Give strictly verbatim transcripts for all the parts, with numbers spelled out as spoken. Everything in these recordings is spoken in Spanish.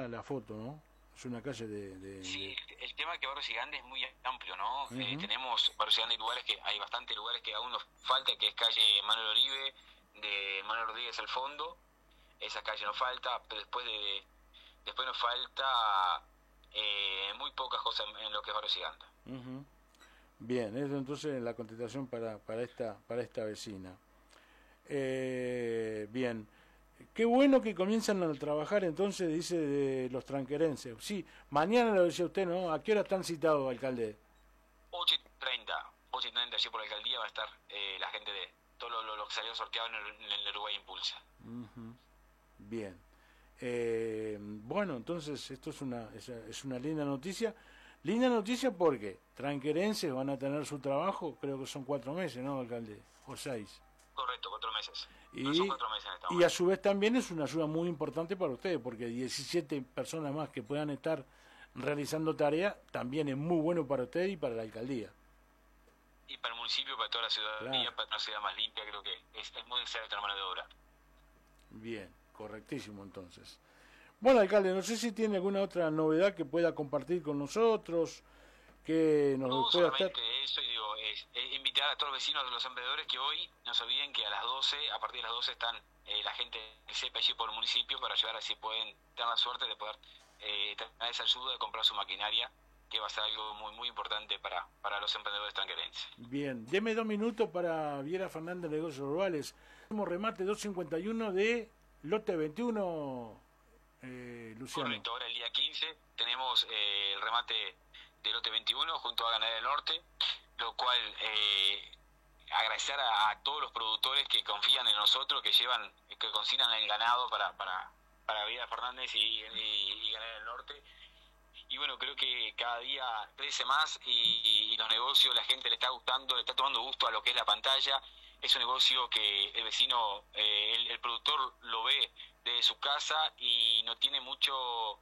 la, la foto, ¿no? Es una calle de... de, Sí, de... el, el tema es que Barrio Gigante es muy amplio, ¿no? Uh-huh. Eh, tenemos Barrio Gigante, hay lugares que hay bastantes lugares que aún nos falta, que es calle Manuel Oribe, de Manuel Rodríguez al fondo, esa calle nos falta, pero después de después nos falta eh, muy pocas cosas en, en lo que es Barrio Gigante. Uh-huh. Bien, eso entonces la contestación para para esta para esta vecina. Eh, bien. Qué bueno que comienzan a trabajar entonces, dice, de los tranquerenses. Sí, mañana lo decía usted, ¿no? ¿A qué hora están citados, alcalde? ocho y treinta, ocho y treinta allí por la alcaldía va a estar eh, la gente de todo lo, lo, lo que salió sorteado en el, en el Uruguay Impulsa. Uh-huh. Bien. Eh, bueno, entonces esto es una, es, es una linda noticia. Linda noticia porque tranquerenses van a tener su trabajo, creo que son cuatro meses, ¿no, alcalde? O seis. Correcto, cuatro meses. Y, no son cuatro meses en este y a su vez también es una ayuda muy importante para ustedes, porque diecisiete personas más que puedan estar realizando tareas también es muy bueno para ustedes y para la alcaldía. Y para el municipio, para toda la ciudadanía, claro. Para una ciudad más limpia, creo que es, es muy necesario tener mano de obra. Bien, correctísimo entonces. Bueno, alcalde, no sé si tiene alguna otra novedad que pueda compartir con nosotros, que nos no, pueda solamente estar... eso, y digo, es, es invitar a todos los vecinos de los emprendedores que hoy no se olviden que a las doce, a partir de las doce están eh, la gente del C E P allí por el municipio para ayudar a si pueden tener la suerte de poder eh, tener esa ayuda de comprar su maquinaria, que va a ser algo muy muy importante para, para los emprendedores tranquerenses. Bien, deme dos minutos para Viera Fernández de Negocios Rurales. Tenemos remate doscientos cincuenta y uno de lote veintiuno, eh, Luciano. Correcto, ahora el día quince tenemos eh, el remate de lote veintiuno junto a Ganadera del Norte, lo cual eh, agradecer a, a todos los productores que confían en nosotros, que llevan, que consignan el ganado para para para Viera Fernández y, y, y Ganadera del Norte. Y bueno, creo que cada día crece más y, y los negocios, la gente le está gustando, le está tomando gusto a lo que es la pantalla. Es un negocio que el vecino, eh, el, el productor lo ve desde su casa y no tiene mucho...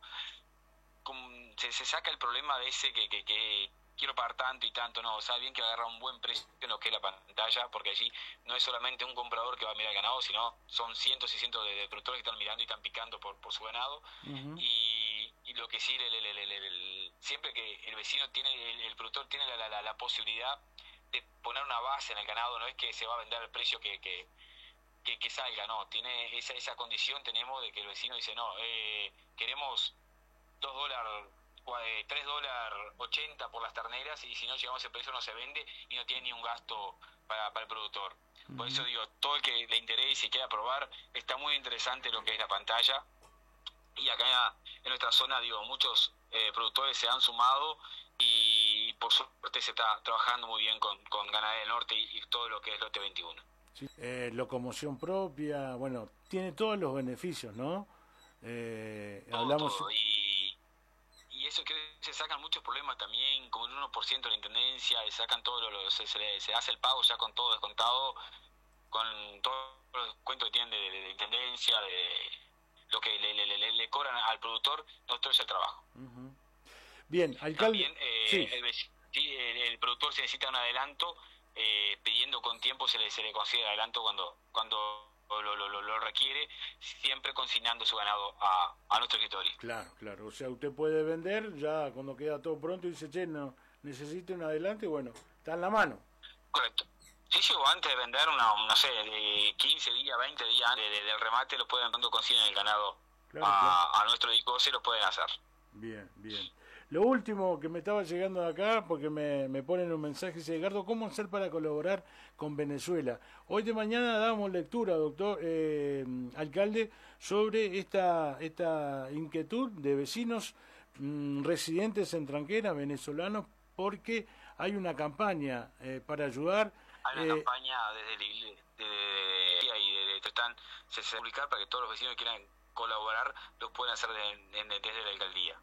Se, se saca el problema de ese que, que, que quiero pagar tanto y tanto, no, sabe bien que va a agarrar un buen precio en lo que es la pantalla, porque allí no es solamente un comprador que va a mirar el ganado, sino son cientos y cientos de, de productores que están mirando y están picando por, por su ganado. Uh-huh. y, y lo que sí, el, el, el, el, el, siempre que el vecino tiene, el, el productor tiene la, la, la posibilidad de poner una base en el ganado, no es que se va a vender al precio que, que, que, que salga, no, tiene esa, esa condición tenemos de que el vecino dice, no, eh, queremos dos dólares, tres dólares ochenta por las terneras, y si no llegamos a ese precio no se vende y no tiene ni un gasto para, para el productor. Uh-huh. Por eso digo, todo el que le interese y quiera probar, está muy interesante lo que es la pantalla, y acá en nuestra zona, digo, muchos eh, productores se han sumado y por suerte se está trabajando muy bien con, con Ganadera del Norte y, y todo lo que es lote veintiuno. Sí. Eh, locomoción propia, bueno, tiene todos los beneficios, ¿no? Eh, todo, hablamos... todo. Y, y eso que se sacan muchos problemas también, como el uno por ciento de la intendencia, le sacan todo, lo, lo, se, se, se hace el pago ya con todo descontado, con todos los cuentos que tienen de, de, de intendencia, de lo que le, le, le, le cobran al productor, nosotros es el trabajo. Uh-huh. Bien, alcalde. También eh, sí. el, el, el productor se necesita un adelanto, eh, pidiendo con tiempo se le, se le consigue adelanto cuando cuando lo, lo, lo, lo requiere, siempre consignando su ganado a, a nuestro escritorio. Claro, claro, o sea, usted puede vender ya cuando queda todo pronto y dice, che, no, necesito un adelanto y bueno, está en la mano. Correcto. Si llegó antes de vender, una, no sé, de quince días, veinte días antes de, de, del remate, lo pueden, cuando consiguen el ganado claro, a, claro. a nuestro discoce, lo pueden hacer. Bien, bien. Lo último que me estaba llegando de acá, porque me, me ponen un mensaje, dice, Edgardo, ¿cómo hacer para colaborar con Venezuela? Hoy de mañana damos lectura, doctor, eh, alcalde, sobre esta esta inquietud de vecinos mmm, residentes en Tranquera, venezolanos, porque hay una campaña eh, para ayudar. Hay una eh, campaña desde la iglesia de, de, de, y de, de, están, se, se publicar para que todos los vecinos que quieran colaborar lo puedan hacer de, de, de, desde la alcaldía.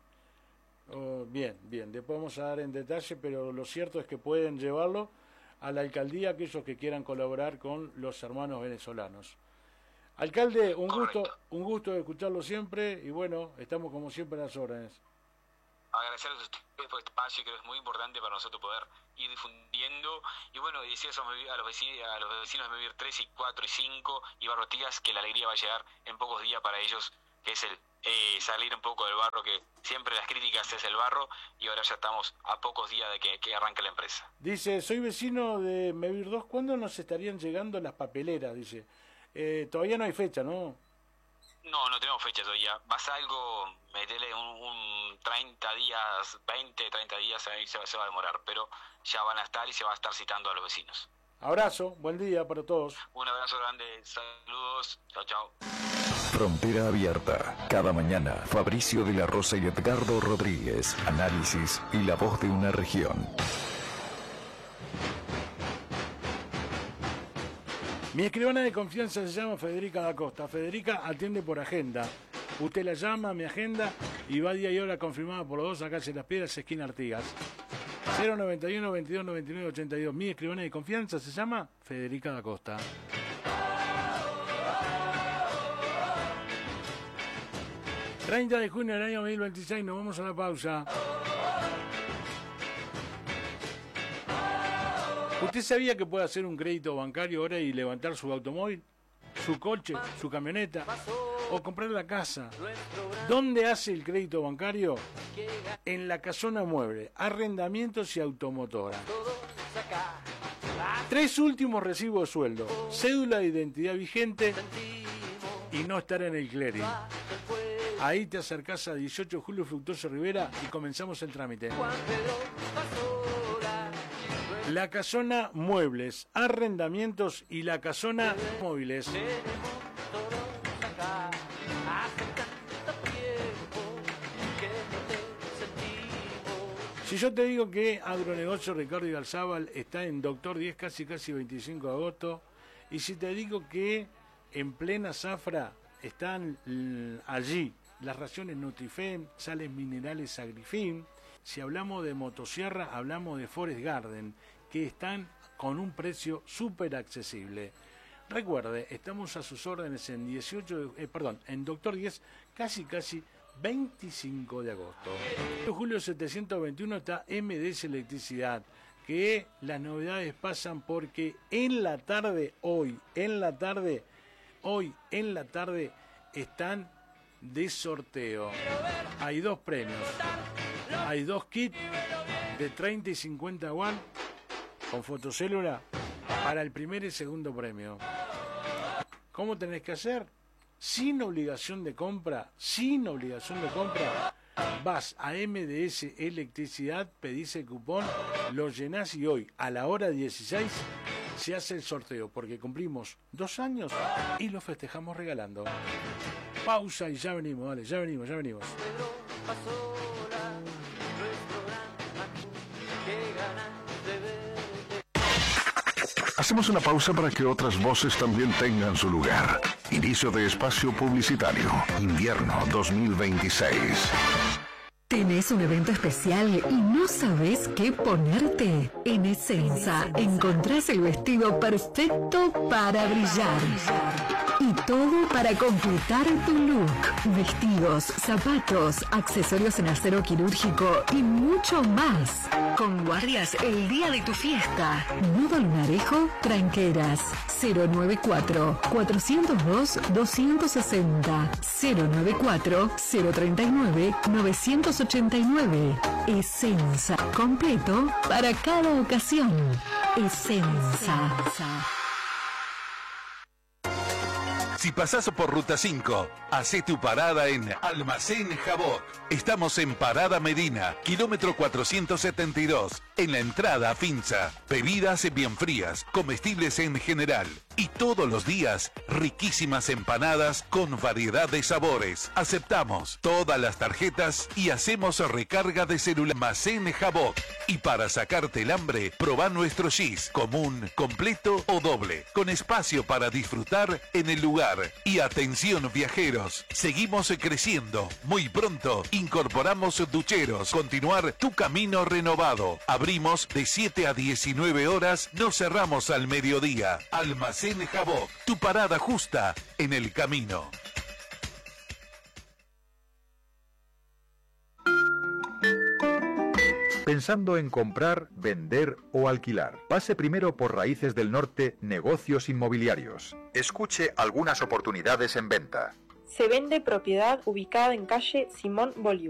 Oh, bien, bien, después vamos a dar en detalle, pero lo cierto es que pueden llevarlo a la alcaldía aquellos que quieran colaborar con los hermanos venezolanos. Alcalde, un Correcto. gusto un gusto escucharlo siempre y bueno, estamos como siempre a las órdenes. Agradecerles a ustedes por este espacio, que es muy importante para nosotros poder ir difundiendo y bueno, decir a los vecinos, a los vecinos de Vivir tres y cuatro y cinco y Barrotías que la alegría va a llegar en pocos días para ellos que es el eh, salir un poco del barro, que siempre las críticas es el barro, y ahora ya estamos a pocos días de que, que arranque la empresa. Dice, soy vecino de Mevir dos, ¿cuándo nos estarían llegando las papeleras? Dice, eh, todavía no hay fecha, ¿no? No, no tenemos fecha todavía. Vas a algo, metele un, un treinta días, veinte, treinta días, ahí se, se va a demorar, pero ya van a estar y se va a estar citando a los vecinos. Abrazo, buen día para todos. Un abrazo grande, saludos, chao, chao. Frontera Abierta. Cada mañana, Fabricio de la Rosa y Edgardo Rodríguez. Análisis y la voz de una región. Mi escribana de confianza se llama Federica da Costa. Federica atiende por agenda. Usted la llama, mi agenda, y va día y hora confirmada por los dos, acá en Las Piedras, esquina Artigas. cero noventa y uno, veintidós, noventa y nueve, ochenta y dos. Mi escribana de confianza se llama Federica da Costa. treinta de junio del año dos mil veintiséis, nos vamos a la pausa. ¿Usted sabía que puede hacer un crédito bancario ahora y levantar su automóvil, su coche, su camioneta o comprar la casa? ¿Dónde hace el crédito bancario? En La Casona Mueble, arrendamientos y automotora. Tres últimos recibos de sueldo, cédula de identidad vigente y no estar en el clearing. Ahí te acercás a dieciocho Julio Fructuoso Rivera y comenzamos el trámite. La Casona Muebles, arrendamientos y La Casona Móviles. Si yo te digo que Agronegocio Ricardo Igarzábal está en Doctor diez, casi casi veinticinco de agosto, y si te digo que en plena zafra están allí las raciones Nutrifem, sales minerales Agrifin, si hablamos de motosierra, hablamos de Forest Garden, que están con un precio súper accesible. Recuerde, estamos a sus órdenes en dieciocho, eh, perdón, en Doctor diez, casi casi veinticinco de agosto. En Julio setecientos veintiuno está M D S Electricidad, que las novedades pasan porque en la tarde, hoy, en la tarde, hoy, en la tarde, están de sorteo. Hay dos premios. Hay dos kits de treinta y cincuenta watts con fotocélula para el primer y segundo premio. ¿Cómo tenés que hacer? Sin obligación de compra, sin obligación de compra, vas a M D S Electricidad, pedís el cupón, lo llenás y hoy a la hora dieciséis se hace el sorteo porque cumplimos dos años y lo festejamos regalando. Pausa y ya venimos, dale, ya venimos, ya venimos. Hacemos una pausa para que otras voces también tengan su lugar. Inicio de espacio publicitario. Invierno dos mil veintiséis. ¿Tenés un evento especial y no sabés qué ponerte? En Essenza encontrás el vestido perfecto para brillar. Y todo para completar tu look. Vestidos, zapatos, accesorios en acero quirúrgico y mucho más. Con guardias el día de tu fiesta. Nudo Lunarejo, Tranqueras. cero noventa y cuatro, cuatrocientos dos, doscientos sesenta. cero noventa y cuatro, cero treinta y nueve, novecientos ochenta y nueve. Essenza. Completo para cada ocasión. Essenza. Si pasás por Ruta cinco, hacé tu parada en Almacén Jabot. Estamos en Parada Medina, kilómetro cuatrocientos setenta y dos, en la entrada a Finza. Bebidas bien frías, comestibles en general. Y todos los días, riquísimas empanadas con variedad de sabores. Aceptamos todas las tarjetas y hacemos recarga de celular. Almacén Jabot. Y para sacarte el hambre, probá nuestro gis, común, completo o doble, con espacio para disfrutar en el lugar. Y atención viajeros, seguimos creciendo. Muy pronto incorporamos ducheros. Continuar tu camino renovado. Abrimos de siete a diecinueve horas, no cerramos al mediodía. Almacén Jabot, tu parada justa en el camino. Pensando en comprar, vender o alquilar. Pase primero por Raíces del Norte Negocios Inmobiliarios. Escuche algunas oportunidades en venta. Se vende propiedad ubicada en calle Simón Bolívar.